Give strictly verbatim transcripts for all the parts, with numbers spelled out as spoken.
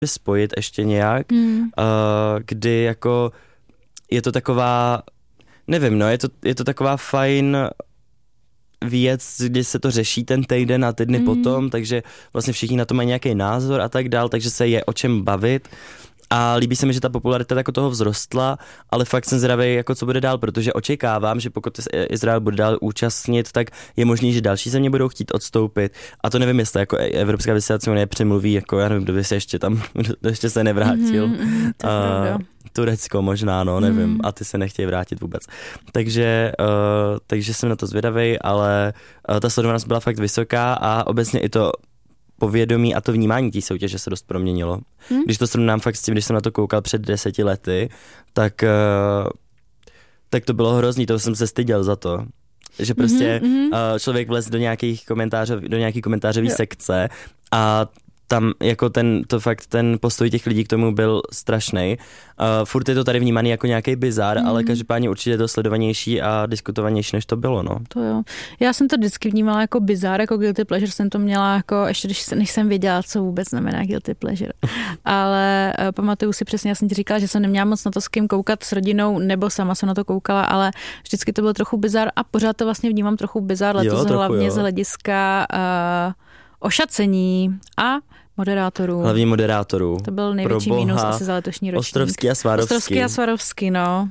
spojit ještě nějak, mm. uh, kdy jako je to taková, nevím, no, je to, je to taková fajn věc, kdy se to řeší ten týden a ty dny mm. potom, takže vlastně všichni na to mají nějaký názor a tak dál, takže se je o čem bavit. A líbí se mi, že ta popularita jako toho vzrostla, ale fakt jsem zvědavý, jako co bude dál, protože očekávám, že pokud Izrael bude dál účastnit, tak je možný, že další země budou chtít odstoupit. A to nevím, jestli jako Evropská vysílací unie přemluví, jako já nevím, kdo by se ještě tam, ještě se nevrátil. Mm-hmm, a Turecko možná, no, nevím. Mm. A ty se nechtějí vrátit vůbec. Takže, uh, takže jsem na to zvědavý, ale uh, ta sledovanost byla fakt vysoká a obecně i to povědomí a to vnímání té soutěže se dost proměnilo. Hmm? Když to srovnám fakt s tím, když jsem na to koukal před deseti lety, tak, uh, tak to bylo hrozný, to jsem se styděl za to. Že prostě mm-hmm. uh, člověk vlez do nějakých komentářů, do nějaký komentářové sekce a tam jako ten, to fakt ten postoj těch lidí k tomu byl strašnej. Uh, furt je to tady vnímaný jako nějaký bizár, mm. ale každopádně určitě je to sledovanější a diskutovanější, než to bylo, no. To jo. Já jsem to vždycky vnímala jako bizár, jako guilty pleasure jsem to měla jako, ještě když, než jsem věděla, co vůbec znamená guilty pleasure. Ale uh, pamatuju si přesně, já jsem ti říkala, že jsem neměla moc na to s kým koukat s rodinou, nebo sama jsem na to koukala, ale vždycky to byl trochu bizár a pořád to vlastně vnímám trochu bizár, letos hlavně jo. z hlediska uh, ošacení a moderátorů. Hlavně moderátorů. To byl největší mínus asi za letošní ročník. Ostrovský a Svárovský. Ostrovský a Svárovský, no.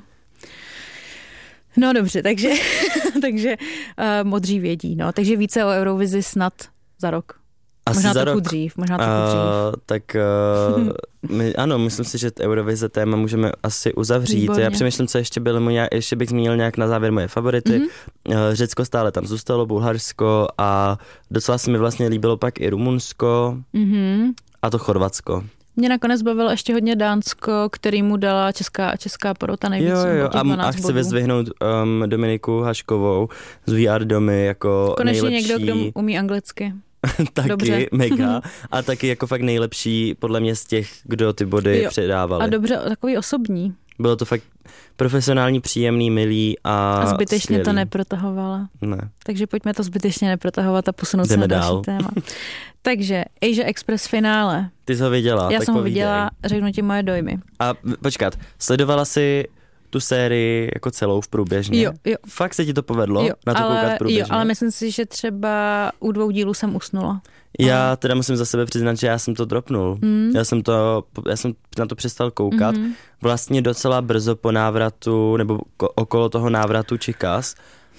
No dobře, takže, takže uh, modří vědí, no. Takže více o Eurovizi snad za rok. Asi možná za trochu rok. dřív, možná trochu uh, dřív. Tak uh, my, ano, myslím si, že Eurovize téma můžeme asi uzavřít. Výborně. Já přemýšlím, co ještě bylo moje, ještě bych zmínil nějak na závěr moje favority. Mm-hmm. Uh, Řecko stále tam zůstalo, Bulharsko a docela se mi vlastně líbilo pak i Rumunsko mm-hmm. a to Chorvatsko. Mě nakonec bavilo ještě hodně Dánsko, který mu dala česká, česká porota nejvíc. Jo, jo, a, a chci vyzdvihnout um, Dominiku Haškovou z V R Domy jako konečně nejlepší. Konečně někdo, kdo umí anglicky. Taky, dobře. mega. A taky jako fakt nejlepší podle mě z těch, kdo ty body jo. předávali. A dobře, takový osobní. Bylo to fakt profesionální, příjemný, milý a A zbytečně skvělý. To neprotahovala. Ne. Takže pojďme to zbytečně neprotahovat a posunout Jdeme se na další dál. téma. Takže Asia Express finále. Ty jsi ho viděla. Já tak jsem ho povídej. viděla, řeknu ti moje dojmy. A počkat, sledovala jsi tu sérii jako celou v průběžně? Jo, jo. Fakt se ti to povedlo jo, na to ale, koukat průběžně? Jo, ale myslím si, že třeba u dvou dílů jsem usnula. Já teda musím za sebe přiznat, že já jsem to dropnul. Mm. Já jsem to, já jsem na to přestal koukat. Mm. Vlastně docela brzo po návratu, nebo okolo toho návratu Chicas.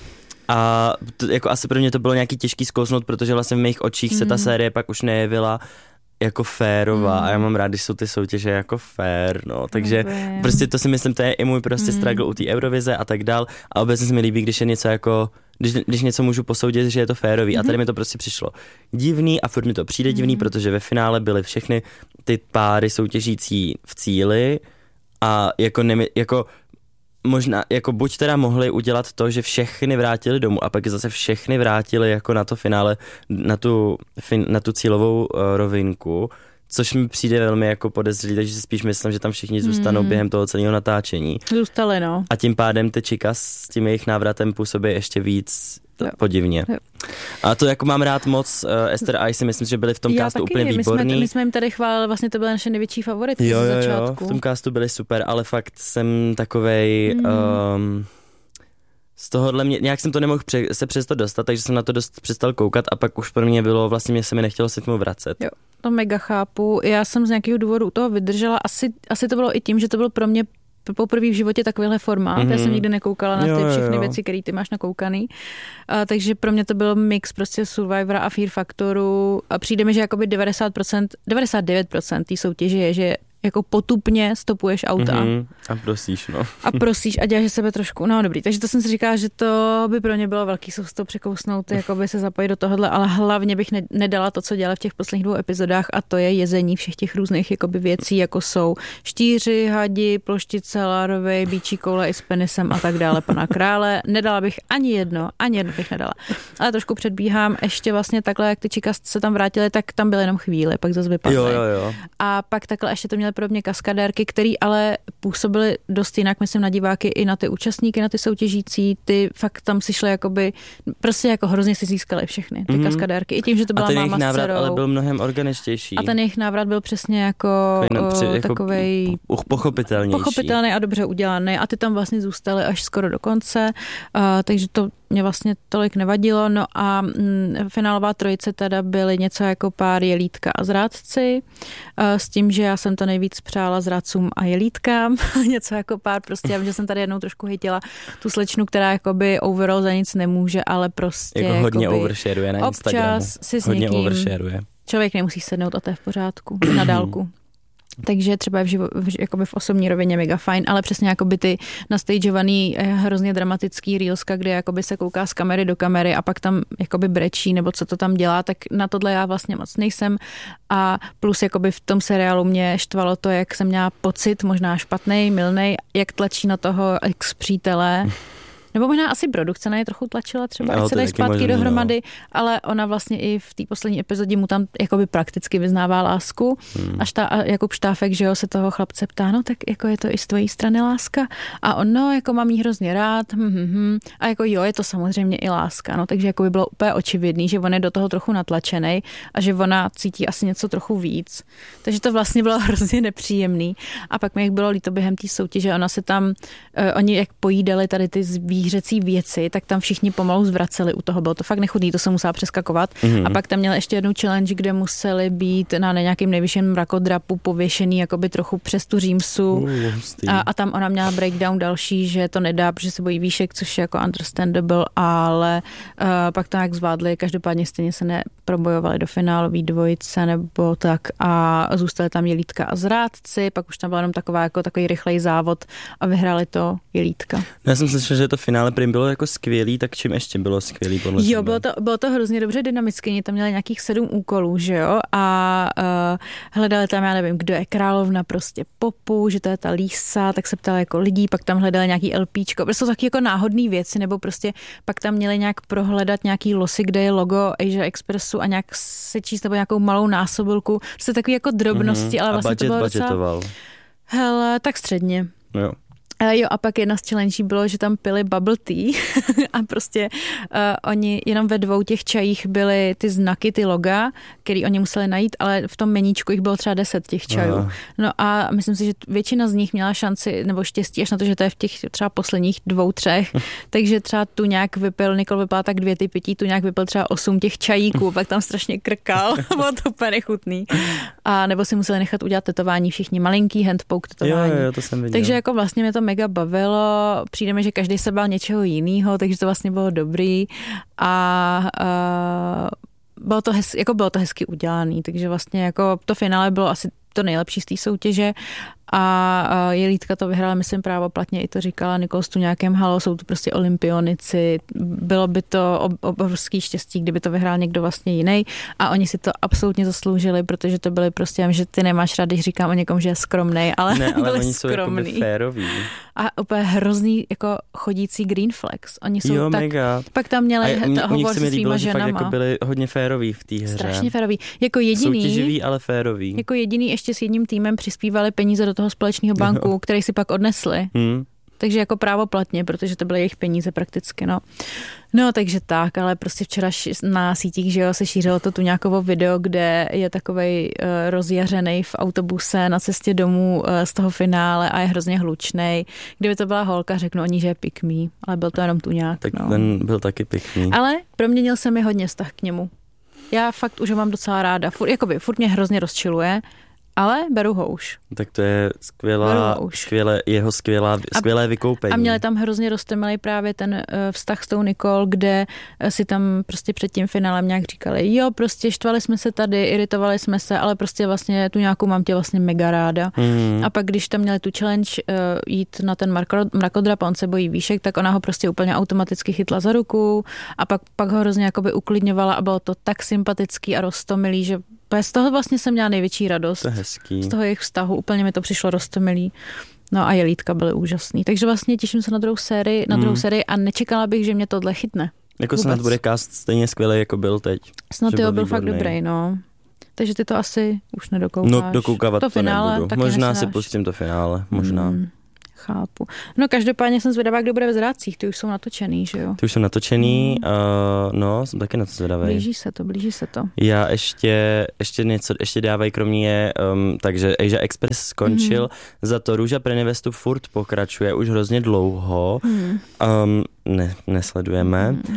A to, jako asi pro mě to bylo nějaký těžký zkousnout, protože vlastně v mých očích mm. se ta série pak už nejevila jako férová mm. a já mám rád, když jsou ty soutěže jako fér, no, takže Nevím. prostě to si myslím, to je i můj prostě mm. struggle u té Eurovize a tak dál a obecně se mi líbí, když je něco jako, když, když něco můžu posoudit, že je to férový mm. a tady mi to prostě přišlo divný a furt mi to přijde mm. divný, protože ve finále byly všechny ty páry soutěžící v cíli a jako, nemi, jako možná, jako buď teda mohli udělat to, že všechny vrátili domů a pak zase všechny vrátili jako na to finále, na tu, fin, na tu cílovou uh, rovinku, což mi přijde velmi jako podezřelý, takže si spíš myslím, že tam všichni zůstanou hmm. během toho celého natáčení. Zůstali, no. A tím pádem ty Chicas s tím jejich návratem působí ještě víc jo. podivně. Jo. A to jako mám rád moc, uh, Esther a I si myslím, že byli v tom Já castu taky. úplně výborný. My jsme, my jsme jim tady chválili, vlastně to byly naše největší favority jo, z jo, začátku. Jo, v tom castu byli super, ale fakt jsem takovej... Hmm. Um, z tohohle mě, nějak jsem to nemohl pře- se přes to dostat, takže jsem na to dost přestal koukat a pak už pro mě bylo, vlastně mě se mi nechtělo se tomu vracet. Jo, to mega chápu. Já jsem z nějakého důvodu u toho vydržela. Asi, asi to bylo i tím, že to bylo pro mě poprvé v životě takovýhle formát. Mm-hmm. Já jsem nikdy nekoukala na ty jo, všechny jo. věci, které ty máš nakoukaný. A, takže pro mě to byl mix prostě Survivora a Fear Factoru. A přijde mi, že jakoby devadesát procent, devadesát devět procent té soutěže je, že jako potupně stopuješ auta. Mm-hmm. A prosíš, no. A prosíš a děláš sebe trošku, no dobrý. Takže to jsem si říkala, že to by pro mě bylo velký sousto překousnout, jakoby se zapojit do tohohle, ale hlavně bych ne, nedala to, co dělala v těch posledních dvou epizodách a to je jezení všech těch různých jakoby věcí, jako jsou štíři, hadi, ploštice, lárovej, bíčí koule i s penisem a tak dále, pana krále. Nedala bych ani jedno, ani jedno bych nedala. Ale trošku předbíhám, ještě vlastně takhle, jak ty Chicas se tam vrátily, tak tam byly jenom chvíli, pak zase vypadly. Jo, jo, jo. A pak takhle ještě to měl měli podobně kaskadérky, který ale působily dost jinak, myslím, na diváky i na ty účastníky, na ty soutěžící, ty fakt tam si šly jakoby, prostě jako hrozně si získali všechny, ty mm-hmm. kaskadérky. I tím, že to byla máma s dcerou. A ten jejich návrat ale byl mnohem organičtější. A ten jejich návrat byl přesně jako o, takovej pochopitelnější. Pochopitelný a dobře udělaný a ty tam vlastně zůstaly až skoro do konce, uh, takže to mě vlastně tolik nevadilo. No a mm, finálová trojice teda byly něco jako pár Jelítka a Zrádci, uh, s tím, že já jsem to nejvíc přála Zrádcům a Jelítkám. něco jako pár, prostě, já vím, že jsem tady jednou trošku hejtila tu slečnu, která jakoby overall za nic nemůže, ale prostě jako hodně overshareuje na Instagramu. Občas si s hodně někým overshareuje. Člověk nemusí sednout a to je v pořádku, na dálku. Takže třeba je v, živo, v, jakoby v osobní rovině mega fajn, ale přesně jakoby ty nastageovaný hrozně dramatický reelska, kde jakoby se kouká z kamery do kamery a pak tam jakoby brečí nebo co to tam dělá, tak na tohle já vlastně moc nejsem a plus jakoby v tom seriálu mě štvalo to, jak jsem měla pocit, možná špatnej, mylnej, jak tlačí na toho ex-přítele. Nebo možná asi produkce na ně trochu tlačila třeba, no, ať se dají zpátky možný, dohromady, no. Ale ona vlastně i v té poslední epizodě mu tam jakoby prakticky vyznává lásku. Hmm. Až ta Jakub Štáfek, že jo, se toho chlapce ptá, no tak jako je to i z tvojí strany láska. A on, no, jako mám jí hrozně rád. Hm, hm, hm. A jako jo, je to samozřejmě i láska. No, takže jako by bylo úplně očividný, že on je do toho trochu natlačený a že ona cítí asi něco trochu víc. Takže to vlastně bylo hrozně nepříjemný. A pak mi jak bylo líto během té soutěže, ona se tam, uh, oni jak pojídali tady ty zví výhřecí věci, tak tam všichni pomalu zvraceli u toho. Bylo to fakt nechutný, to se musela přeskakovat. Mm-hmm. A pak tam měla ještě jednu challenge, kde museli být na nějakým nejvyšším mrakodrapu pověšený jakoby trochu přes tu římsu. Uh, a, a tam ona měla breakdown další, že to nedá, protože se bojí výšek, což je jako understandable, ale uh, pak to jak zvládli. Každopádně stejně se neprobojovali do finálové dvojice nebo tak a zůstali tam Jelítka a Zrádci, pak už tam byla jenom taková jako takový rychlej závod a vyhráli to Jelítka. No, já jsem slyšel, že to finále prim bylo jako skvělý, tak čím ještě bylo skvělý podle Jo, bylo to, bylo to hrozně dobře dynamické, oni tam měli nějakých sedm úkolů, že jo, a uh, hledali tam, já nevím, kdo je královna prostě popu, že to je ta Lísa, tak se ptali jako lidí, pak tam hledali nějaký LPčko, prostě taky jako náhodný věci, nebo prostě pak tam měli nějak prohledat nějaký losy, kde je logo Asia Expressu a nějak se číst nebo nějakou malou násobilku, prostě takový jako drobnosti, mm-hmm. ale vlastně budget, to bylo budgetoval. Docela, hele, tak středně. Jo. Uh, jo, a pak jedna z challenge bylo, že tam pili bubble tea a prostě uh, oni jenom ve dvou těch čajích byly ty znaky, ty loga, který oni museli najít, ale v tom meníčku jich bylo třeba deset těch čajů. Aha. No a myslím si, že většina z nich měla šanci nebo štěstí až na to, že to je v těch třeba posledních dvou, třech, takže třeba tu nějak vypil, Nikol vypila tak dvě ty pití, tu nějak vypil třeba osm těch čajíků, pak tam strašně krkal, bylo to úplně nechutný. A nebo si museli nechat udělat tetování všichni, malinký handpoke tetování. Jo, jo, to jsem viděl. Takže jako vlastně mě to mega bavilo, přijde mi, že každý se bál něčeho jiného, takže to vlastně bylo dobrý a uh, bylo to, hez, jako bylo to hezky udělaný, takže vlastně jako to finále bylo asi to nejlepší z té soutěže a Jelítka to vyhrála, myslím, právoplatně, i to říkala Nikol tu nějakém halo, jsou to prostě olympionici, bylo by to obrovský štěstí, kdyby to vyhrál někdo vlastně jiný a oni si to absolutně zasloužili, protože to byly prostě, že ty nemáš rád, když říkám o někom, že je skromnej, ale, ne, ale byli oni skromný. Jsou féroví. A úplně hrozný jako chodící green flags. Oni jsou jo, tak, mega. Pak tam měli a hovor se svýma ženama. Fakt jako byli hodně féroví v té hře. Strašně féroví. Jako jediný, soutěživý, ale féroví. Jako jediný ještě s jedním týmem přispívali peníze do toho společného banku, jo. který si pak odnesli. Hmm. Takže jako právoplatně, protože to byly jejich peníze prakticky, no. No, takže tak, ale prostě včera na sítích, že jo, se šířilo to tu nějakovo video, kde je takovej uh, rozjařenej v autobuse na cestě domů uh, z toho finále a je hrozně hlučnej. Kdyby to byla holka, řeknu o ní, že je pick me, ale byl to jenom tu nějak, tak no. ten byl taky pick me. Ale proměnil se mi hodně vztah k němu. Já fakt už ho mám docela ráda. Furt, jakoby, furt mě hrozně rozčiluje, ale beru ho už. Tak to je skvělá, skvělé, jeho skvělá, skvělé vykoupení. A měli tam hrozně roztomilý právě ten uh, vztah s tou Nikol, kde uh, si tam prostě před tím finálem nějak říkali, jo, prostě štvali jsme se tady, iritovali jsme se, ale prostě vlastně tu nějakou mám tě vlastně mega ráda. Mm. A pak když tam měli tu challenge uh, jít na ten mrakodrap a on se bojí výšek, tak ona ho prostě úplně automaticky chytla za ruku a pak, pak ho hrozně jakoby uklidňovala a bylo to tak sympatický a roztomilý, že z toho vlastně jsem měla největší radost. To je hezký. Z toho jejich vztahu. Úplně mi to přišlo roztomilý. No a Jelítka byly úžasný. Takže vlastně těším se na druhou sérii, na druhou mm. sérii a nečekala bych, že mě tohle chytne. Jako snad bude cast stejně skvělý, jako byl teď. Snad jo, byl, byl fakt dobrý, no. Takže ty to asi už nedokoukáš. No, dokoukávat to, to finále, nebudu. Možná si pustím to finále, možná. Hmm. Chápu. No každopádně jsem zvědavá, kdo bude ve Zrádcích. Ty už jsou natočený, že jo? Ty už jsou natočený, mm. uh, no, jsem taky na to zvědavý. Blíží se to, blíží se to. Já ještě, ještě něco, ještě dávají kromě, um, takže Asia Express skončil, mm. za to Růža pre nevestu furt pokračuje už hrozně dlouho, mm. um, ne, nesledujeme mm.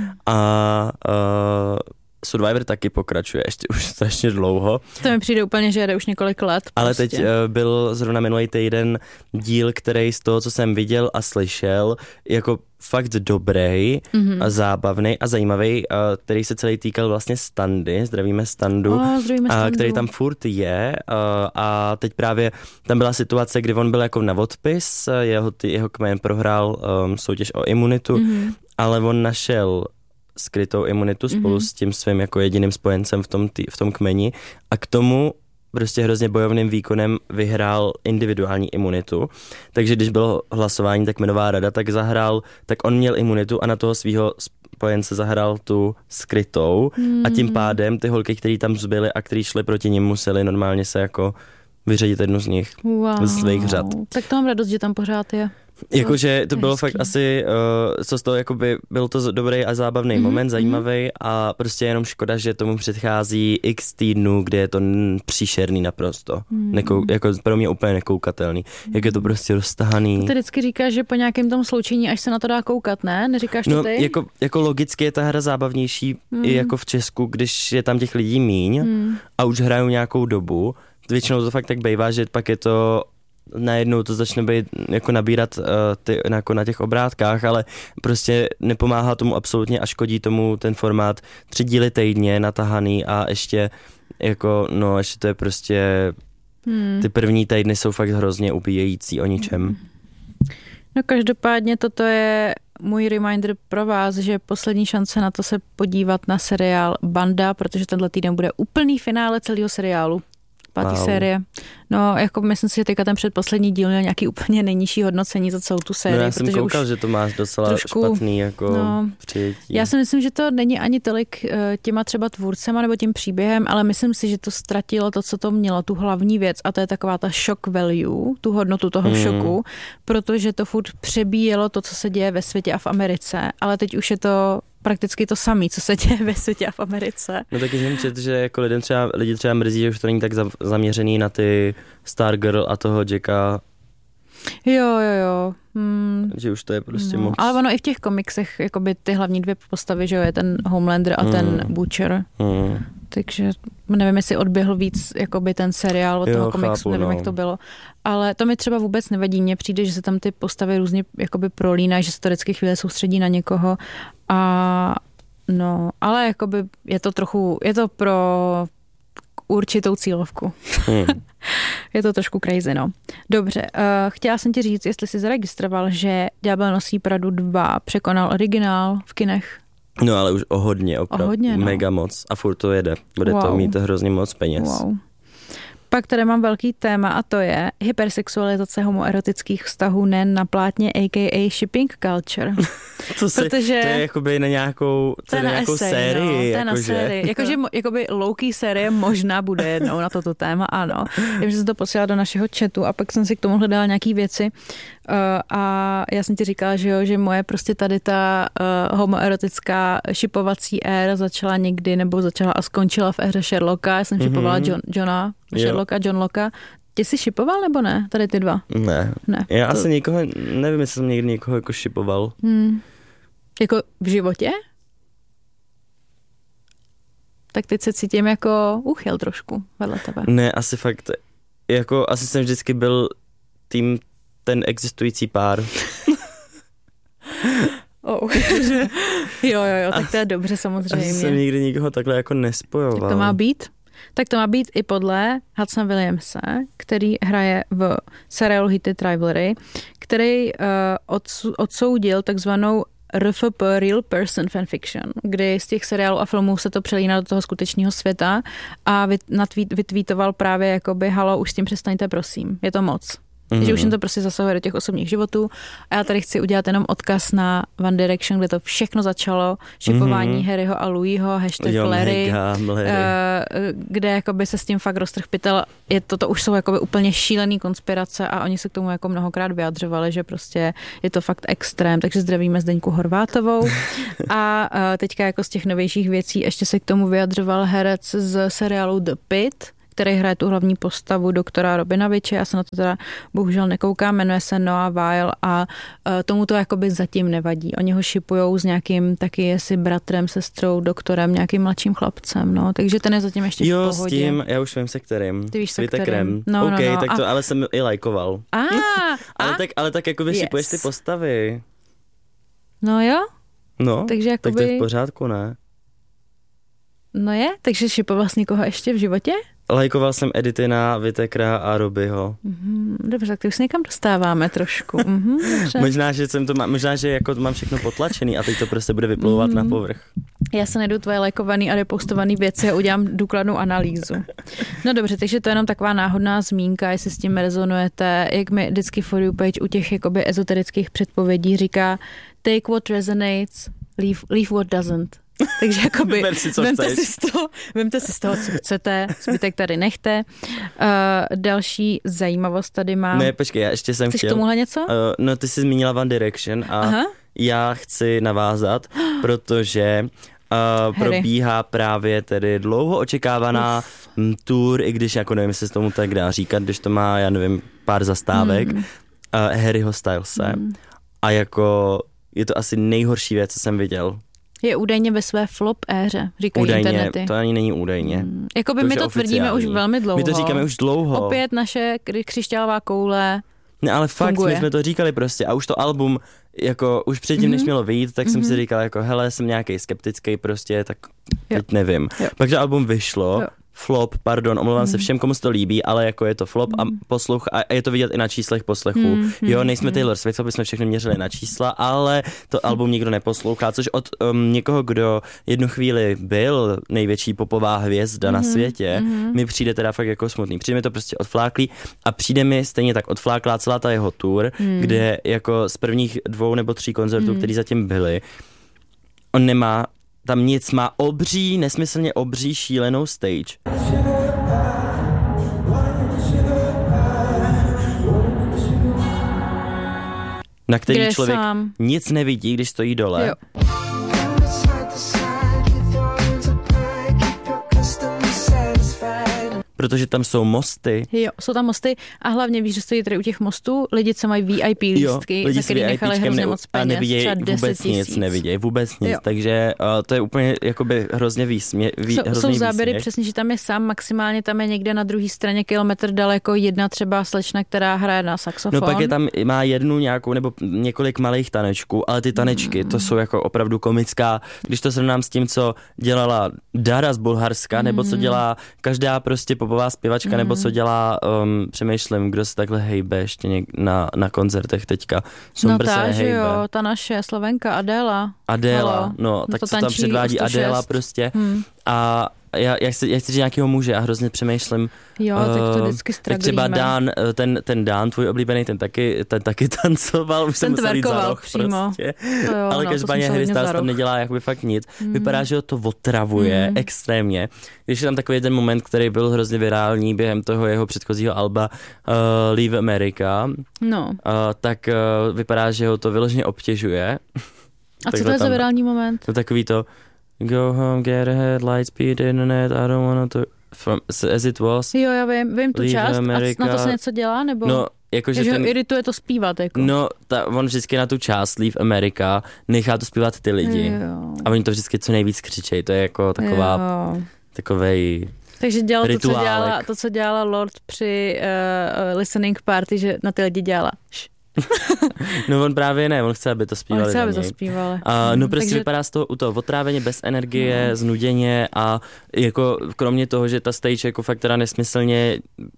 a uh, Survivor taky pokračuje ještě už strašně dlouho. To mi přijde úplně, že jede už několik let. Prostě. Ale teď uh, byl zrovna minulý týden díl, který z toho, co jsem viděl a slyšel, jako fakt dobrý mm-hmm. a zábavný a zajímavý, uh, který se celý týkal vlastně Standy, zdravíme Standu, oh, zdravíme Standu. Uh, který tam furt je uh, a teď právě tam byla situace, kdy on byl jako na odpis, jeho, jeho kmen prohrál um, soutěž o imunitu, mm-hmm. ale on našel skrytou imunitu spolu mm-hmm. s tím svým jako jediným spojencem v tom, tý, v tom kmeni a k tomu prostě hrozně bojovným výkonem vyhrál individuální imunitu. Takže když bylo hlasování, tak kmenová rada, tak zahrál, tak on měl imunitu a na toho svého spojence zahrál tu skrytou mm-hmm. a tím pádem ty holky, který tam zbyly a který šli proti nim, museli normálně se jako vyřadit jednu z nich wow. z svých řad. Tak to mám radost, že tam pořád je. Jakože to bylo hezký. Fakt asi, uh, co z toho, jakoby, byl to dobrý a zábavný mm-hmm. moment, zajímavý a prostě jenom škoda, že tomu předchází x týdnů, kde je to příšerný naprosto. Mm. Nekou, jako pro mě úplně nekoukatelný. Mm. Jak je to prostě roztahaný. To ty vždycky říkáš, že po nějakém tom sloučení, až se na to dá koukat, ne? Neříkáš to no, ty? Jako, jako logicky je ta hra zábavnější mm. i jako v Česku, když je tam těch lidí míň mm. a už hrajou nějakou dobu. Většinou to fakt tak bývá, že pak je to najednou to začne být jako nabírat uh, ty, jako na těch obrátkách, ale prostě nepomáhá tomu absolutně a škodí tomu ten formát tři díly týdně natahaný a ještě jako, no ještě to je prostě hmm. ty první týdny jsou fakt hrozně ubíjející o ničem. No každopádně toto je můj reminder pro vás, že poslední šance na to se podívat na seriál Banda, protože tenhle týden bude úplný finále celého seriálu. Pátý wow. série. No, jako myslím si, že teďka ten předposlední díl měl nějaký úplně nejnižší hodnocení za celou tu sérii. No já jsem koukal, že to má docela trošku, špatný jako no, přijetí. Já si myslím, že to není ani tolik těma třeba tvůrcema nebo tím příběhem, ale myslím si, že to ztratilo to, co to mělo, tu hlavní věc a to je taková ta shock value, tu hodnotu toho mm. šoku, protože to furt přebíjelo to, co se děje ve světě a v Americe, ale teď už je to prakticky to samé, co se děje ve světě a v Americe. No taky jsem četl, že jako lidem třeba, lidi třeba mrzí, že už to není tak za, zaměřený na ty Stargirl a toho Jacka. Jo, jo, jo. Hmm. Že už to je prostě no. moc. Ale ono i v těch komiksech, jakoby ty hlavní dvě postavy, že jo, je ten Homelander a hmm. ten Butcher. Hmm. Takže nevím, jestli odběhl víc jakoby ten seriál od jo, toho komiksu, chápu, nevím, no. jak to bylo. Ale to mi třeba vůbec nevadí. Mně přijde, že se tam ty postavy různě jakoby prolínají, že se to vždycky chvíle soustředí na někoho. A no, ale jakoby je to trochu, je to pro určitou cílovku. Hmm. Je to trošku crazy, no. Dobře, uh, chtěla jsem ti říct, jestli jsi zaregistroval, že Ďábel nosí Pradu dva překonal originál v kinech. No ale už o hodně, opravdu. O hodně, no. Mega moc. A furt to jede. Bude wow. to mít hrozně moc peněz. Wow. Pak tady mám velký téma a to je hypersexualizace homoerotických vztahů nejen na plátně, a k a shipping culture. to, si, Protože, to je jakoby na nějakou, to je na nějakou esej, sérii. No, to je na sérii. Jakože jakoby low-key série možná bude jednou na toto téma, ano. Já jsem to posílala do našeho chatu a pak jsem si k tomu hledala nějaký věci. Uh, a já jsem ti říkala, že jo, že moje prostě tady ta uh, homoerotická šipovací éra začala někdy, nebo začala a skončila v éře Sherlocka. Já jsem mm-hmm. šipovala John, Johna, Sherlocka, John Locka. Ty jsi šipoval nebo ne? Tady ty dva? Ne. ne já to... asi nikoho, nevím, jestli jsem někdy někoho jako šipoval. Hmm. Jako v životě? Tak teď se cítím jako uchyl trošku vedle tebe. Ne, asi fakt, jako asi jsem vždycky byl tým ten existující pár. Oh. jo, jo, jo, tak to je dobře samozřejmě. Asi jsem nikdy nikoho takhle jako nespojoval. Tak to má být? Tak to má být i podle Hudsona Williamse, který hraje v seriálu Heated Rivalry, který uh, odsoudil takzvanou R F P, Real Person Fanfiction, kdy z těch seriálů a filmů se to přelíná do toho skutečného světa a vytvítoval právě jakoby halo, už s tím přestaňte, prosím. Je to moc. Takže už jim to prostě zasahuje do těch osobních životů. A já tady chci udělat jenom odkaz na One Direction, kde to všechno začalo, šipování mm-hmm. Harryho a Louisho, hashtag jo, Larry, mega, Larry. Uh, kde jakoby se s tím fakt roztrh pytel. Je to, to už jsou jakoby úplně šílený konspirace a oni se k tomu jako mnohokrát vyjadřovali, že prostě je to fakt extrém, takže zdravíme Zdeňku Horvátovou. A uh, teďka jako z těch novějších věcí ještě se k tomu vyjadřoval herec z seriálu The Pitt, který hraje tu hlavní postavu doktora Robinoviče. Já se na to teda bohužel nekoukám, jmenuje se Noah Weil a uh, tomu to jakoby zatím nevadí. Oni ho šipujou s nějakým taky jestli bratrem, sestrou, doktorem, nějakým mladším chlapcem, no. Takže ten je zatím ještě jo, v pohodě. Jo, s tím, já už vím se kterým. Ty víš se kterým. kterým. No, OK, no, no. tak to a... ale jsem i lajkoval. A, ale, a? tak, ale tak jakoby yes. šipuješ ty postavy. No jo. No, takže jakoby... tak to je v pořádku, ne? No je, takže šipoval jsi někoho ještě v životě? Lajkoval jsem Editina, Whittakera a Robyho. Mm, dobře, tak ty už se někam dostáváme trošku. Mm, možná, že jsem to má, možná, že jako to mám všechno potlačený a teď to prostě bude vyplouvat mm. na povrch. Já se najdu tvoje lajkovaný a repostovaný věci a udělám důkladnou analýzu. No dobře, takže to je jenom taková náhodná zmínka, jestli s tím rezonujete, jak mi vždycky For You page u těch jakoby ezoterických předpovědí říká take what resonates, leave, leave what doesn't. Takže jakoby si, vemte, si z toho, vemte si z toho, co chcete, zbytek tady nechte. Uh, další zajímavost tady mám. Ne, počkej, já ještě jsem Chceš chtěl. Chceš tomuhle něco? Uh, no, ty jsi zmínila One Direction a Aha. já chci navázat, protože uh, probíhá právě tedy dlouho očekávaná Uf. tour, i když jako nevím, jestli se tomu tak dá říkat, když to má, já nevím, pár zastávek, hmm. uh, Harryho Stylese. Hmm. A jako je to asi nejhorší věc, co jsem viděl. Je údajně ve své flop éře, říkají údajně, internety. To ani není údajně. Hmm. Jakoby to my to oficiální. Tvrdíme už velmi dlouho. My to říkáme už dlouho. Opět naše křišťálová koule Ne, ale fakt, funguje. My jsme to říkali prostě a už to album, jako už předtím, mm-hmm. než mělo vyjít, tak mm-hmm. jsem si říkal jako hele, jsem nějaký skeptický prostě, tak jo. teď nevím. Jo. Pak to album vyšlo, jo. flop, pardon, omlouvám mm. se všem, komu se to líbí, ale jako je to flop mm. a posluch a je to vidět i na číslech poslechů. Mm. Jo, nejsme mm. Taylor Swift, aby jsme všechny měřili na čísla, ale to album nikdo neposlouchá, což od um, někoho, kdo jednu chvíli byl největší popová hvězda mm. na světě, mm. mi přijde teda fakt jako smutný. Přijde mi to prostě odfláklý a přijde mi stejně tak odfláklá celá ta jeho tour, mm. kde jako z prvních dvou nebo tří koncertů, mm. který zatím byly, on nemá tam nic, má obří, nesmyslně obří šílenou stage. Na který Kde člověk sám? nic nevidí, když stojí dole. Jo. Protože tam jsou mosty. Jo, jsou tam mosty a hlavně víš, že stojí tady u těch mostů lidi, co mají V I P lístky, jo, za který nechali hrozně moc peněz. A nevidějí vůbec tisíc. nic, nevidějí vůbec nic, jo. takže uh, to je úplně jakoby hrozně výsmě, vý, jsou, hrozný jsou záběry výsměch. Přesně, že tam je sám, maximálně tam je někde na druhé straně kilometr daleko jedna třeba slečna, která hraje na saxofon. No pak je tam, má jednu nějakou nebo několik malých tanečků, ale ty tanečky, mm. to jsou jako opravdu komická, když to srovnám s tím, co dělala Dara z Bulharska, mm. nebo co dělá každá prostě popová zpěvačka, mm. nebo co dělá, um, přemýšlím, kdo se takhle hejbe ještě něk- na, na koncertech teďka. No ta, že jo, ta naše Slovenka Adéla. Adéla, Halo. no, tak to co tam předvádí Adéla prostě. Hmm. A já, já, chci, já chci říct nějakého muže a hrozně přemýšlím. Jo, uh, tak to vždycky straglíme. Třeba Dan, ten, ten Dan, tvůj oblíbený, ten taky, ten taky tancoval, už jsem musel jít za roh přímo. Prostě. Jo, ale no, každopádně Harry Styles tam nedělá jakoby fakt nic. Mm. Vypadá, že ho to otravuje mm. extrémně. Když je tam takový jeden moment, který byl hrozně virální během toho jeho předchozího alba uh, Leave America, no. uh, tak uh, vypadá, že ho to vyloženě obtěžuje. A co to je za virální moment? To takový to Go home, get ahead, light speed, internet, I don't wanna to... From, as it was. Jo, já vím, vím tu část. America. A na to se něco dělá, nebo? No, jakože že ten... ho irituje to zpívat, jako. No, ta, on vždycky na tu část Leave America nechá to zpívat ty lidi. Jo. A oni to vždycky co nejvíc křičejí. To je jako taková, jo. takovej Takže dělal to co, dělala, rituálek. to, co dělala Lord při uh, listening party, že na ty lidi dělala. No on právě ne, on chce, aby to zpívali. On chce, aby to zpívali. A, no prostě Takže... vypadá z toho u toho otráveně, bez energie, no. znuděně a jako kromě toho, že ta stage jako fakt teda nesmyslně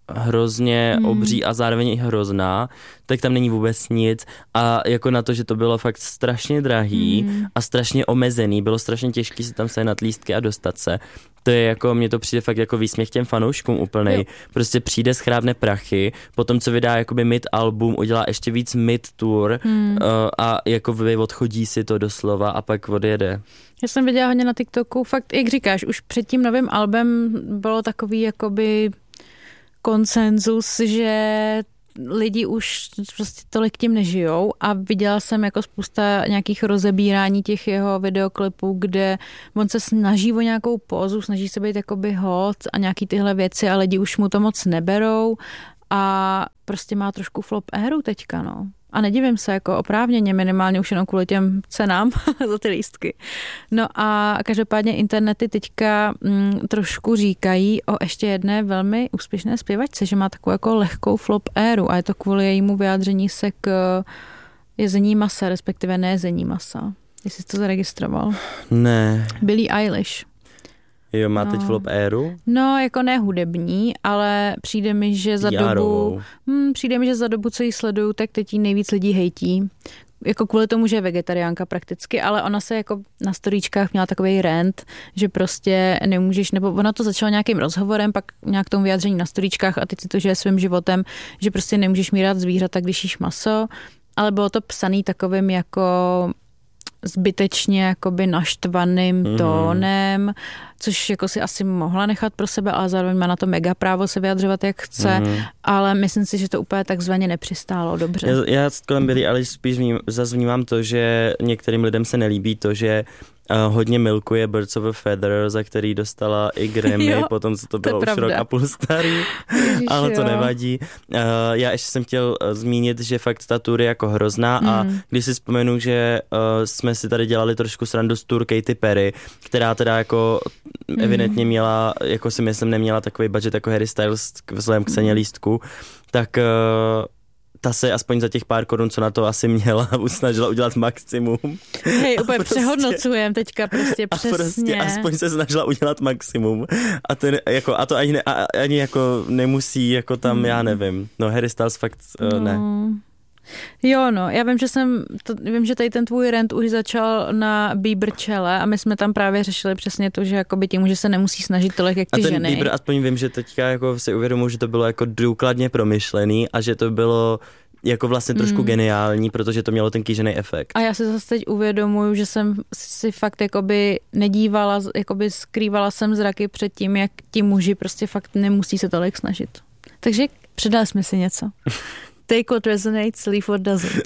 hrozně mm. obří a zároveň i hrozná, tak tam není vůbec nic a jako na to, že to bylo fakt strašně drahý mm. a strašně omezený, bylo strašně těžké si tam sehnat lístky a dostat se. To je jako, mně to přijde fakt jako výsměch těm fanouškům úplnej. Jo. Prostě přijde, schrábne prachy, potom co vydá jakoby mid album, udělá ještě víc mid tour hmm. uh, a jakoby odchodí si to doslova a pak odjede. Já jsem viděla hodně na TikToku, fakt, jak říkáš, už před tím novým albem bylo takový jakoby konsenzus, že lidi už prostě tolik tím nežijou a viděla jsem jako spousta nějakých rozebírání těch jeho videoklipů, kde on se snaží o nějakou pózu, snaží se být jakoby hot a nějaký tyhle věci a lidi už mu to moc neberou a prostě má trošku flop éru teďka, no. A nedivím se, jako oprávněně, minimálně už jenom kvůli těm cenám za ty lístky. No a každopádně internety teďka mm, trošku říkají o ještě jedné velmi úspěšné zpěvačce, že má takovou jako lehkou flop éru a je to kvůli jejímu vyjádření se k jezení masa, respektive nejezení masa. Jestli jsi to zaregistroval. Ne. Billie Eilish. Jo, má no. teď flop éru? No, jako ne hudební, ale přijde mi, že za dobu, hm, přijde mi, že za dobu, co jí sleduju, tak teď jí nejvíc lidí hejtí. Jako kvůli tomu, že je vegetariánka prakticky, ale ona se jako na storíčkách měla takovej rant, že prostě nemůžeš, nebo ona to začala nějakým rozhovorem, pak nějak tomu vyjádření na storíčkách a teď si to žije svým životem, že prostě nemůžeš mírat zvířata, když jíš maso, ale bylo to psaný takovým jako zbytečně jakoby naštvaným mm. tónem, což jako si asi mohla nechat pro sebe, ale zároveň má na to mega právo se vyjadřovat, jak chce, mm. ale myslím si, že to úplně takzvaně nepřistálo dobře. Já, já kolem Billie Eilish spíš vním, zase vnímám to, že některým lidem se nelíbí to, že Uh, hodně milkuje Birds of a Feather, za který dostala i Grammy, jo, potom co to bylo to už rok a půl starý, Ježiš, ale to jo. nevadí. Uh, já ještě jsem chtěl uh, zmínit, že fakt ta tour je jako hrozná mm. a když si vzpomenu, že uh, jsme si tady dělali trošku srandu z tour Katy Perry, která teda jako mm. evidentně měla, jako si myslím, neměla takový budget jako Harry Styles vzhledem k ceně lístku, tak uh, ta se aspoň za těch pár korun, co na to asi měla, snažila udělat maximum. Hej, úplně prostě, přehodnocujem teďka prostě a přesně. Prostě aspoň se snažila udělat maximum. A, ten, jako, a to ani, ne, ani jako nemusí, jako tam, hmm. já nevím. No Harry Styles fakt uh, ne. No. Jo, no, já vím, že jsem, to, vím, že tady ten tvůj rant už začal na Bieber čele a my jsme tam právě řešili přesně to, že jakoby tím, že se nemusí snažit tolik, jak ty ženy. A ten ženy. Bieber, aspoň vím, že teďka jako si uvědomuji, že to bylo jako důkladně promyšlený a že to bylo jako vlastně trošku mm. geniální, protože to mělo ten kýžený efekt. A já si zase teď uvědomuju, že jsem si fakt jakoby nedívala, jakoby skrývala jsem zraky před tím, jak ti muži prostě fakt nemusí se tolik snažit. Takže předali jsme si něco. Take what resonates, leave what doesn't.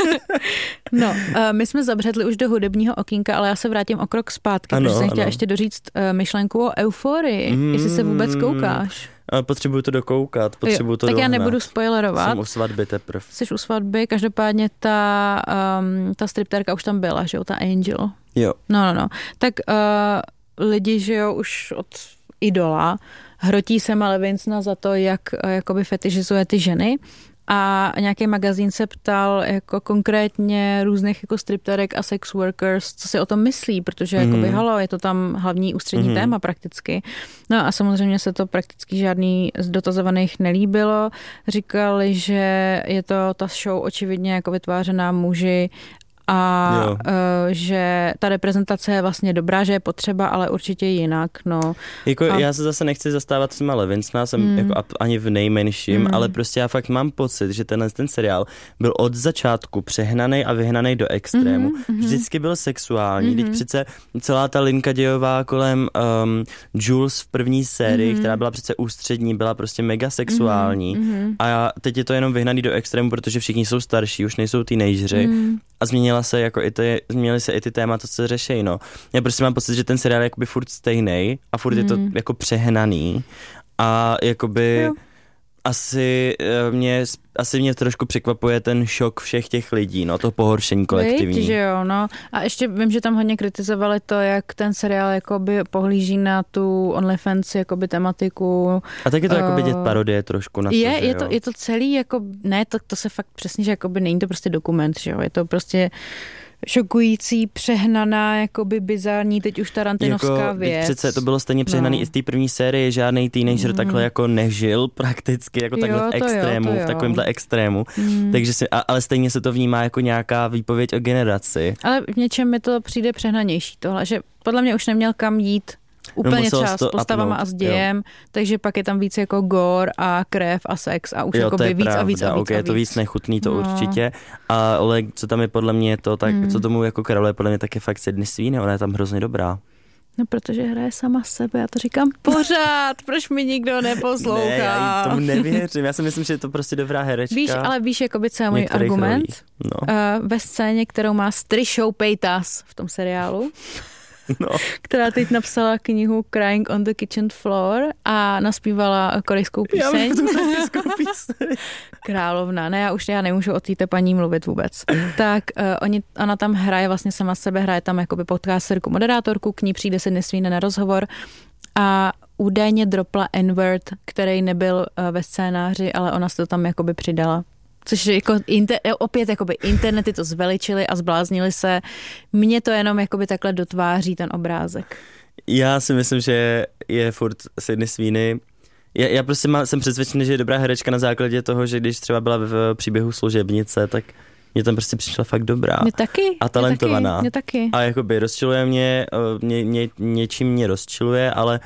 No, my jsme zabředli už do hudebního okýnka, ale já se vrátím o krok zpátky, ano, protože jsem chtěla ano. ještě doříct myšlenku o euforii, mm, jestli se vůbec koukáš. Potřebuju to dokoukat, potřebuju to Tak dohnat. Já nebudu spoilerovat. Jsem u svatby teprve. Jsi u svatby, každopádně ta, um, ta stripterka už tam byla, že jo, ta Angel. Jo. No, no, no. Tak uh, lidi, že jo, už od idola hrotí se Levinsona za to, jak uh, jakoby fetišizuje ty ženy. A nějaký magazín se ptal jako konkrétně různých jako stripterek a sex workers, co si o tom myslí, protože mm. jakoby, halo, je to tam hlavní ústřední mm. téma prakticky. No a samozřejmě se to prakticky žádný z dotazovaných nelíbilo. Říkali, že je to ta show očividně jako vytvářená muži a uh, že ta reprezentace je vlastně dobrá, že je potřeba, ale určitě jinak, no. Jako a... já se zase nechci zastávat s Levinsona, jsem mm. jako ani v nejmenším, mm. ale prostě já fakt mám pocit, že tenhle ten seriál byl od začátku přehnaný a vyhnaný do extrému. Mm-hmm. Vždycky byl sexuální, mm-hmm. teď přece celá ta linka dějová kolem um, Jules v první sérii, mm-hmm. která byla přece ústřední, byla prostě mega sexuální mm-hmm. a teď je to jenom vyhnaný do extrému, protože všichni jsou starší, už nejsou teenageři mm. a změnila se jako i ty, změnily se i ty témata, co se řeší, no. Já prostě mám pocit, že ten seriál je jakoby furt stejnej a furt mm. je to jako přehnaný a jakoby jo. asi mě, asi mě trošku překvapuje ten šok všech těch lidí, no, to pohoršení kolektivní. Víš, že jo, no. A ještě vím, že tam hodně kritizovali to, jak ten seriál jakoby pohlíží na tu OnlyFans jakoby tematiku. A tak je to uh, jakoby dět parodie trošku na to, je, že je jo? to, je to celý, jako, ne, to, to se fakt přesně, že jakoby není to prostě dokument, že jo, je to prostě šokující, přehnaná, jakoby bizarní, teď už tarantinovská jako, věc. Přece to bylo stejně přehnaný no. i z té první série, žádný teenager mm. takhle jako nežil prakticky, jako takhle jo, v extrému, jo, v takovémhle extrému. Mm. Takže si, a, ale stejně se to vnímá jako nějaká výpověď o generaci. Ale v něčem mi to přijde přehnanější tohle, že podle mě už neměl kam jít úplně no, třeba s postavama upnout, a s dějem, jo. takže pak je tam víc jako gore a krev a sex a už jo, jakoby víc pravda, a víc a víc okay, a je to víc nechutný, to no. určitě, ale co tam je podle mě to, tak mm. co tomu jako Karole podle mě tak je fakt Sydney Sweeney, ona je tam hrozně dobrá. No, protože hraje sama sebe, já to říkám pořád, proč mi nikdo neposlouchá. Ne, já tomu nevěřím, já si myslím, že je to prostě dobrá herečka. Víš, ale víš, jakoby co je můj argument? No. Uh, ve scéně, kterou má s Trishou Paytas v tom seriálu, no. která teď napsala knihu Crying on the Kitchen Floor a naspívala korejskou píseň. Já korejskou píseň. Královna, ne, já už já nemůžu o této paní mluvit vůbec. Tak uh, oni, ona tam hraje vlastně sama sebe, hraje tam jakoby podcasterku, moderátorku, k ní přijde Sydney Sweeney na rozhovor a údajně dropla N-word, který nebyl uh, ve scénáři, ale ona se to tam jakoby přidala. Což jako inter, opět jakoby internety to zveličili a zbláznili se. Mně to jenom jakoby takhle dotváří ten obrázek. Já si myslím, že je furt Sydney Sweeney. Já, já prostě má, jsem přesvědčený, že je dobrá herečka na základě toho, že když třeba byla v příběhu Služebnice, tak mě tam prostě přišla fakt dobrá. Mě taky. A talentovaná. Mě taky. Mě taky. A jakoby rozčiluje mě, ně, ně, něčím mě rozčiluje, ale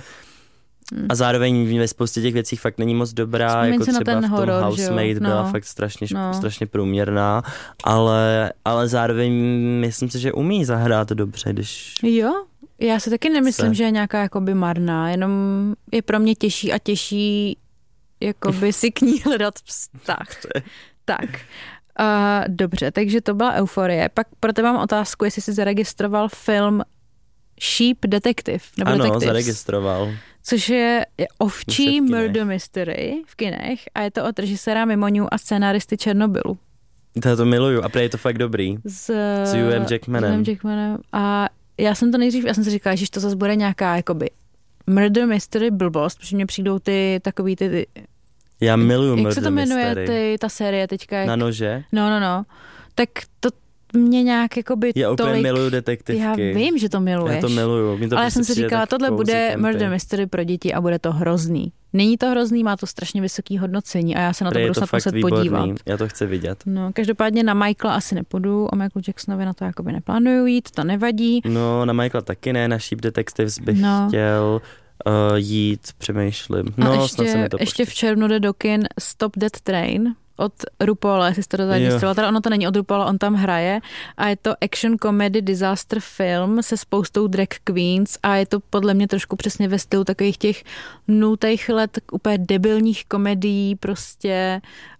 a zároveň ve spoustě těch věcí fakt není moc dobrá, Vzpomín jako třeba v tom horor, Housemaid no. byla fakt strašně, no. strašně průměrná, ale, ale zároveň myslím si, že umí zahrát dobře, když... Jo, já si taky nemyslím, se. že je nějaká jakoby marná, jenom je pro mě těžší a těžší jakoby si k ní hledat vztah. Tak. Uh, dobře, takže to byla Euforie. Pak pro tebe mám otázku, jestli jsi zaregistroval film Sheep Detective. Nebo ano, Detectives. zaregistroval. Což je ovčí murder mystery v kinech a je to od režiséra Mimoniu a scénáristy Černobylu. To to miluju a prej je to fakt dobrý. S, s Hughiem Jackmanem. Jackmanem. A já jsem to nejdřív, já jsem si říkala, že to zase bude nějaká jakoby murder mystery blbost, protože mně přijdou ty takový ty... ty já miluju murder mystery. Jak se to jmenuje ty, ta série teďka? Jak, Na nože? No, no, no. Tak to mě nějak jakoby já úplně tolik... miluju detektivky. Já vím, že to miluješ. Já to miluju. Mě to ale já jsem si říkala, tohle bude campy. murder mystery pro děti a bude to hrozný. Není to hrozný, má to strašně vysoký hodnocení a já se na to Prý budu snad muset podívat. Já to chci vidět. No, každopádně na Michaela asi nepůjdu, o Michaelu Jacksonovi na to jakoby neplánuju jít, to nevadí. No, na Michaela taky ne, na Sheep Detectives bych no. chtěl uh, jít, přemýšlím. No, a ještě, snad se mi to ještě v červnu jde do kin Stop That Train od RuPaula, jestli jste to zaregistroval. Teda ono to není od RuPaula, on tam hraje a je to action comedy disaster film se spoustou drag queens a je to podle mě trošku přesně ve stylu takových těch nultých let úplně debilních komedií, prostě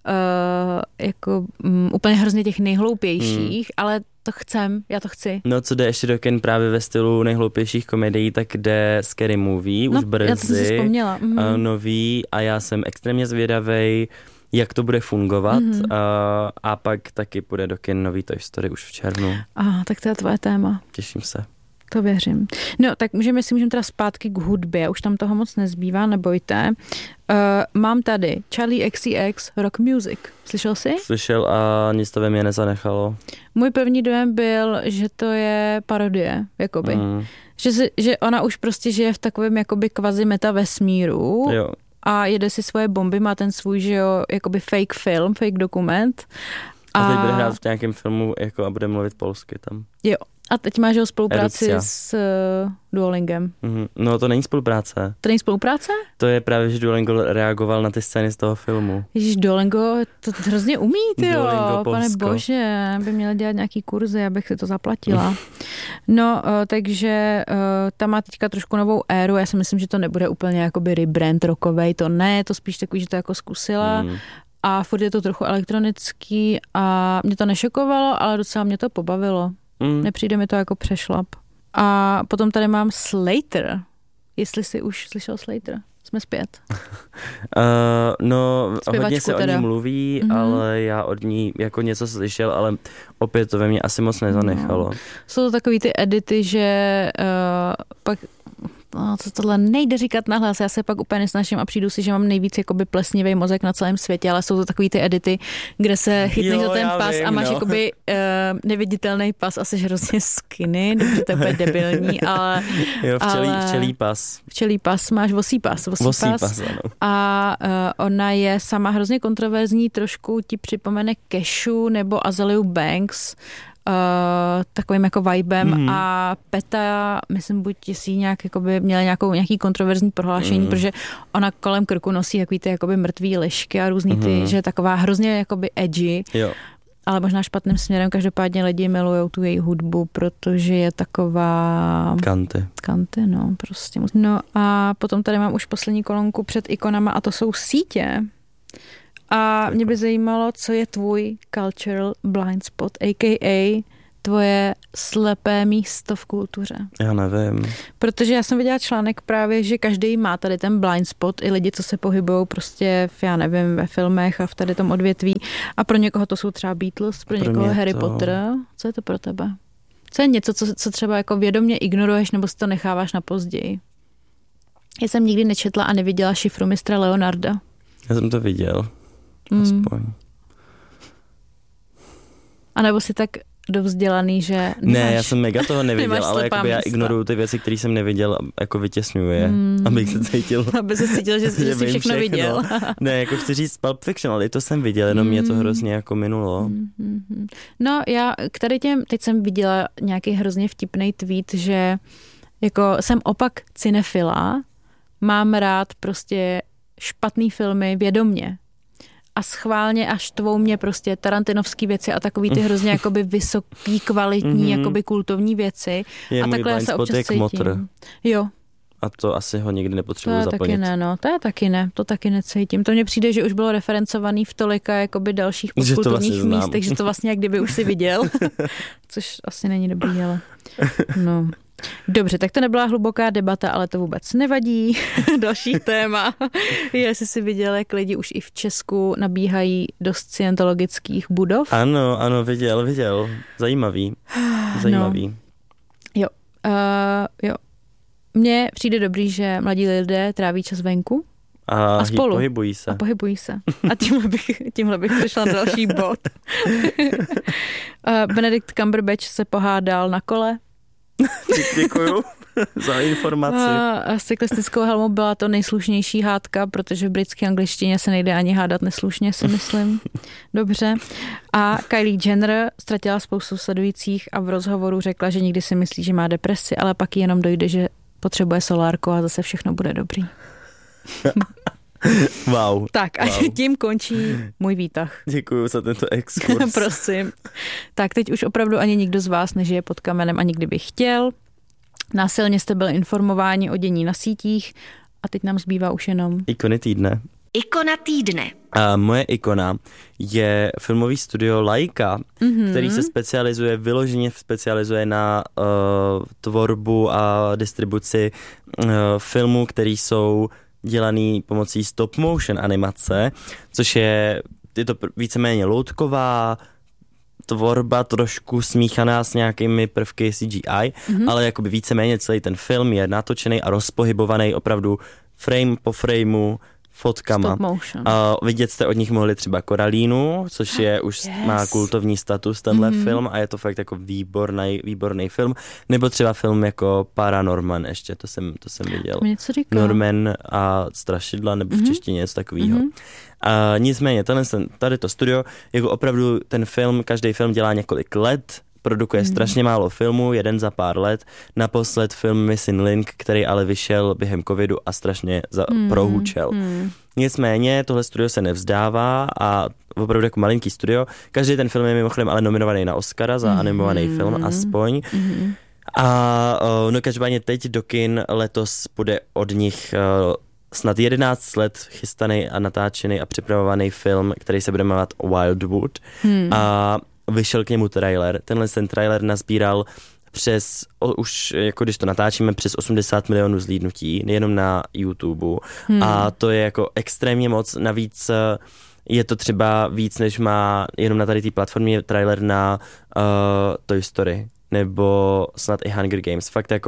uh, jako um, úplně hrozně těch nejhloupějších, hmm. ale to chcem, já to chci. No, co jde ještě do kin právě ve stylu nejhloupějších komedií, tak jde Scary Movie, už no, brzy. Já to jsem si vzpomněla. Mm. Uh, nový a já jsem extrémně zvědavej, jak to bude fungovat mm-hmm. uh, a pak taky půjde do kin nový Toy Story už v červnu. Aha, tak to je tvoje téma. Těším se. To věřím. No, tak můžeme si můžeme teda zpátky k hudbě, už tam toho moc nezbývá, nebojte. Uh, mám tady Charlie X C X Rock Music. Slyšel jsi? Slyšel a nic to ve mě nezanechalo. Můj první dojem byl, že to je parodie, jakoby. Mm. Že, si, že ona už prostě žije v takovém jakoby kvazi meta vesmíru. Jo. A jede si svoje bomby, má ten svůj, že jo, jakoby fake film, fake dokument. A, a teď bude hrát v nějakém filmu jako a bude mluvit polsky tam. Jo. A teď máš ho spolupráci Erucia. s uh, Duolingem. Mm-hmm. No to není spolupráce. To není spolupráce? To je právě, že Duolingo reagoval na ty scény z toho filmu. Ježiš, Duolingo to hrozně umí, ty jo. Pane Polsko. Bože, by měla dělat nějaký kurzy, abych si to zaplatila. No, uh, takže uh, ta má teďka trošku novou éru. Já si myslím, že to nebude úplně jakoby rebrand rockovej, to ne, je to spíš takový, že to jako zkusila. Mm. A furt je to trochu elektronický a mě to nešokovalo, ale docela mě to pobavilo. Mm. Nepřijde mi to jako přešlap. A potom tady mám Slater. Jestli jsi už slyšel Slater. Jsme zpět. uh, no, Zpěvačku hodně se teda. o ní mluví, mm-hmm. ale já od ní jako něco slyšel, ale opět to ve mně asi moc nezanechalo. No. Jsou to takový ty edity, že uh, pak no, co tohle nejde říkat nahlas, já se pak úplně nesnažím a přijdu si, že mám nejvíc jakoby plesnivý mozek na celém světě, ale jsou to takový ty edity, kde se chytneš za ten pas vím, a máš no. jakoby uh, neviditelný pas a jsi hrozně skinny, dobře, to je úplně debilní, ale... Jo, včelí, ale, včelí pas. Včelí pas, máš vosí pas. Vosí, vosí pas, pas ano. A uh, ona je sama hrozně kontroverzní, trošku ti připomene Keshu nebo Azaleu Banks, Uh, takovým jako vibem mm-hmm. a Peta, myslím, buď si nějak jakoby měla nějakou, nějaký kontroverzní prohlášení, mm. protože ona kolem krku nosí takový ty jakoby mrtvý lišky a různý ty, mm-hmm. že je taková hrozně jakoby edgy, jo. ale možná špatným směrem, každopádně lidi milujou tu její hudbu, protože je taková... Kanty. Kanty, no, prostě. No a potom tady mám už poslední kolonku před ikonama a to jsou sítě. A mě by zajímalo, co je tvůj cultural blind spot, a k a tvoje slepé místo v kultuře. Já nevím. Protože já jsem viděla článek právě, že každý má tady ten blind spot, i lidi, co se pohybují prostě, v, já nevím, ve filmech a v tady tom odvětví. A pro někoho to jsou třeba Beatles, pro, pro někoho Harry to... Potter. Co je to pro tebe? Co je něco, co, co třeba jako vědomě ignoruješ nebo si to necháváš na později? Já jsem nikdy nečetla a neviděla šifru mistra Leonarda. Já jsem to viděl. Aspoň. Hmm. A nebo jsi tak dovzdělaný, že nemáš, ne, já jsem mega toho neviděl, ale jakoby já ignoruju ty věci, které jsem neviděl, jako vytěsňuju je, hmm. abych se cítil. Aby se cítil, že, že jsi všechno, všechno viděl. Ne, jako chci říct Pulp Fiction, ale i to jsem viděl, jenom hmm. mě to hrozně jako minulo. Hmm. No já k tady těm, teď jsem viděla nějaký hrozně vtipný tweet, že jako jsem opak cinefila, mám rád prostě špatný filmy vědomně. A schválně až tvou mě prostě tarantinovský věci a takový ty hrozně jakoby vysoký, kvalitní, mm-hmm. jakoby kultovní věci. Je a takhle já se občas cítím. Motr. Jo. A to asi ho nikdy nepotřebuji to zaplnit. Taky ne, no. To já taky ne, to taky necítím. To mně přijde, že už bylo referencovaný v tolika jakoby dalších podkulturních vlastně místech, že to vlastně jak kdyby už si viděl. Což asi není dobrý, ale no. Dobře, tak to nebyla hluboká debata, ale to vůbec nevadí. Další téma je, jestli si viděl, jak lidi už i v Česku nabíhají do scientologických budov. Ano, ano, viděl, viděl. Zajímavý. Zajímavý. No. Jo. Uh, jo. Mně přijde dobrý, že mladí lidé tráví čas venku. A, a spolu. pohybují se. A pohybují se. A tímhle bych, tímhle bych přišla na další bod. uh, Benedict Cumberbatch se pohádal na kole. Děkuju za informaci. A s cyklistickou helmou byla to nejslušnější hádka, protože v britské angličtině se nejde ani hádat neslušně, si myslím. Dobře. A Kylie Jenner ztratila spoustu sledujících a v rozhovoru řekla, že nikdy si myslí, že má depresi, ale pak jenom dojde, že potřebuje solárko a zase všechno bude dobrý. Wow. Tak a wow. tím končí můj výtah. Děkuju za tento exkurs. Prosím. Tak teď už opravdu ani nikdo z vás nežije pod kamenem a nikdy by chtěl. Násilně jste byli informováni o dění na sítích a teď nám zbývá už jenom... Ikony týdne. Ikona týdne. A moje ikona je filmový studio Laika, mm-hmm. který se specializuje, vyloženě specializuje na uh, tvorbu a distribuci uh, filmů, který jsou dělaný pomocí stop motion animace, což je, je to víceméně loutková tvorba, trošku smíchaná s nějakými prvky C G I, mm-hmm. ale jakoby víceméně celý ten film je natočený a rozpohybovaný opravdu frame po frameu, fotkama. A vidět jste od nich mohli třeba Koralínu, což je už yes. má kultovní status tenhle mm-hmm. film a je to fakt jako výborný, výborný film. Nebo třeba film jako Paranorman ještě, to jsem, to jsem viděl. Něco říká. Norman a strašidla, nebo v češtině něco takového. Mm-hmm. A nicméně, tenhle, tady to studio, jako opravdu ten film, každý film dělá několik let, produkuje mm. strašně málo filmů, jeden za pár let. Naposled film Missing Link, který ale vyšel během covidu a strašně za, mm. prohučel. Mm. Nicméně tohle studio se nevzdává a opravdu jako malinký studio. Každý ten film je mimochodem ale nominovaný na Oscara za mm. animovaný film aspoň. Mm. A no každopádně teď do kin letos bude od nich snad jedenáct let chystaný a natáčený a připravovaný film, který se bude jmenovat Wildwood. Mm. A vyšel k němu trailer. Tenhle ten trailer nazbíral přes, o, už jako když to natáčíme, přes osmdesát milionů zhlídnutí, nejenom na YouTube. Hmm. A to je jako extrémně moc. Navíc je to třeba víc, než má jenom na tady té platformě trailer na uh, Toy Story nebo snad i Hunger Games. Fakt jako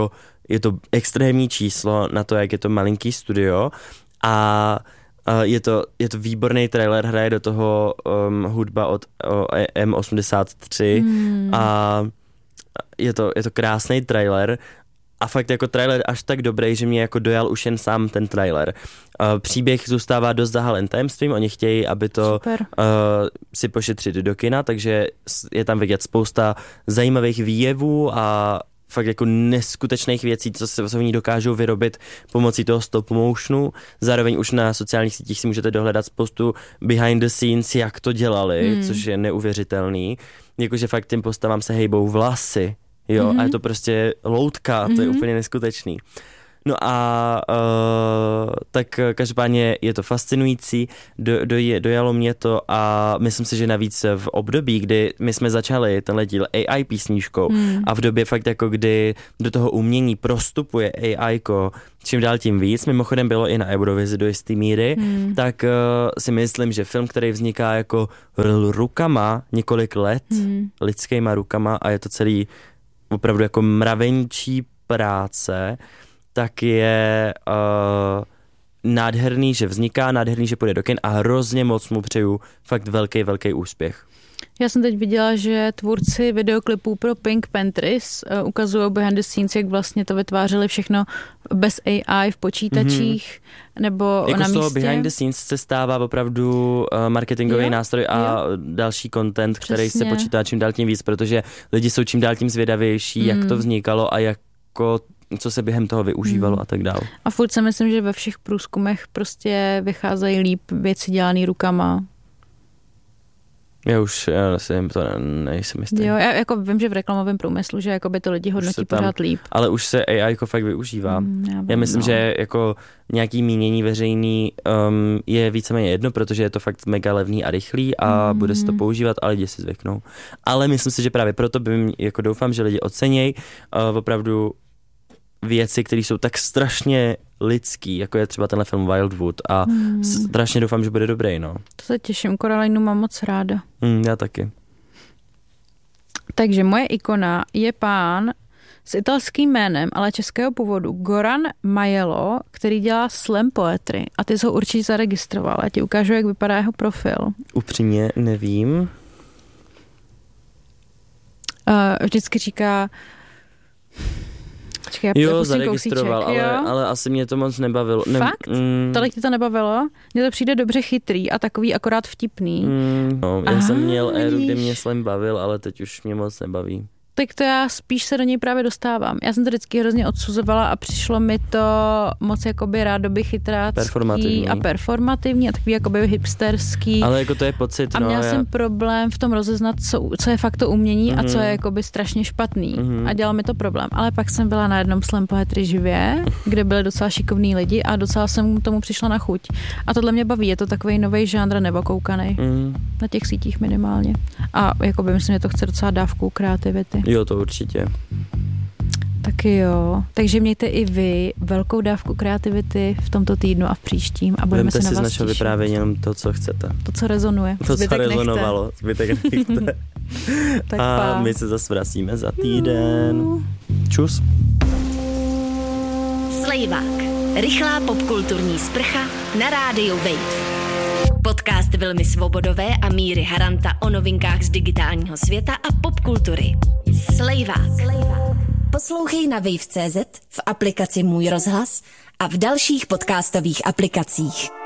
je to extrémní číslo na to, jak je to malinký studio a uh, je, to, je to výborný trailer, hraje do toho um, hudba od uh, M osmdesát tři hmm. a je to, je to krásný trailer. A fakt jako trailer až tak dobrý, že mě jako dojal už jen sám ten trailer. Uh, příběh zůstává dost zahalen tajemstvím, oni chtějí, aby to uh, si pošetřit do kina, takže je tam vidět spousta zajímavých výjevů a fakt jako neskutečných věcí, co se co oni dokážou vyrobit pomocí toho stop motionu. Zároveň už na sociálních sítích si můžete dohledat spoustu behind the scenes, jak to dělali, hmm. což je neuvěřitelný. Jakože fakt těm postavám se hejbou vlasy. Jo, mm-hmm. a je to prostě loutka, to mm-hmm. je úplně neskutečný. No a uh, tak každopádně je to fascinující, do, do, dojalo mě to a myslím si, že navíc v období, kdy my jsme začali tenhle díl A I písničkou mm. a v době fakt jako kdy do toho umění prostupuje A I ko čím dál tím víc, mimochodem bylo i na Eurovizi do jistý míry, mm. tak uh, si myslím, že film, který vzniká jako rukama několik let, mm. lidskýma rukama a je to celý opravdu jako mravenčí práce, tak je uh, nádherný, že vzniká, nádherný, že půjde do kin a hrozně moc mu přeju fakt velký, velký úspěch. Já jsem teď viděla, že tvůrci videoklipů pro Pink Panthers uh, ukazují behind the scenes, jak vlastně to vytvářeli všechno bez A I v počítačích mm-hmm. nebo jako na místě. Z toho behind the scenes se stává opravdu uh, marketingový jo, nástroj a jo. další content, Přesně. který se počítá čím dál tím víc, protože lidi jsou čím dál tím zvědavější, mm. jak to vznikalo a jako co se během toho využívalo hmm. a tak dále. A furt si myslím, že ve všech průzkumech prostě vycházejí líp věci dělaný rukama. Já už já si to ne, nejsem jistý. Jo, já jako vím, že v reklamovém průmyslu, že jako by to lidi hodnotí tam, pořád líp. Ale už se A I jako fakt využívá. Hmm, já, já myslím, no. že jako nějaký mínění veřejný um, je víceméně jedno, protože je to fakt mega levný a rychlý a hmm. bude se to používat a lidi si zvyknou. Ale myslím si, že právě proto by jako doufám, že lidi ocenějí uh, opravdu věci, které jsou tak strašně lidský, jako je třeba tenhle film Wildwood a hmm. strašně doufám, že bude dobrý, no. To se těším, Coralinu mám moc ráda. Hmm, já taky. Takže moje ikona je pán s italským jménem, ale českého původu, Goran Majelo, který dělá slam poetry a ty jsi ho určitě zaregistroval. Já ti ukážu, jak vypadá jeho profil. Upřímně nevím. Uh, vždycky říká Počkej, jo, zaregistroval, ale, jo. ale asi mě to moc nebavilo. Ne, Fakt? Mm, Tolik ti to nebavilo? Mně to přijde dobře chytrý a takový akorát vtipný. Mm, no, já Aha, jsem měl éru, kdy mě slam bavil, ale teď už mě moc nebaví. Tak to já spíš se do něj právě dostávám. Já jsem to vždycky hrozně odsuzovala a přišlo mi to moc jakoby rádoby chytrácký performativní. a performativní a takový jakoby hipsterský. Ale jako to je pocit, A no. měla já... jsem problém v tom rozeznat, co, co je fakt to umění mm-hmm. a co je jakoby strašně špatný. Mm-hmm. A dělal mi to problém. Ale pak jsem byla na jednom slam poetry živě, kde byli docela šikovní lidi a docela jsem tomu přišla na chuť. A tohle mě baví, je to takový nový žánr nebo koukanej. Mm. Na těch sítích minimálně. A jakoby myslím, že to chce docela dávku kreativity. Jo, to určitě. Taky jo. Takže mějte i vy velkou dávku kreativity v tomto týdnu a v příštím a budeme Vemte se na vás si z našeho vyprávění jenom to, co chcete. To, co rezonuje. To, zbytek co rezonovalo. Nechte. Zbytek nechte. Tak a pá. my se zase vracíme za týden. No. Čus. Slejvák. Rychlá popkulturní sprcha na rádiu Wave. Podcast Vilmy Svobodové a Míry Haranta o novinkách z digitálního světa a popkultury. Slejvák. Poslouchej na wave tečka cé zet, v aplikaci Můj rozhlas a v dalších podcastových aplikacích.